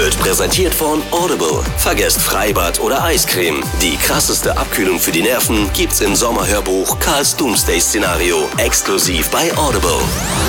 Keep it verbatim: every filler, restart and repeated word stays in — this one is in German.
wird präsentiert von Audible. Vergesst Freibad oder Eiscreme. Die krasseste Abkühlung für die Nerven gibt's im Sommerhörbuch Karls Doomsday-Szenario. Exklusiv bei Audible.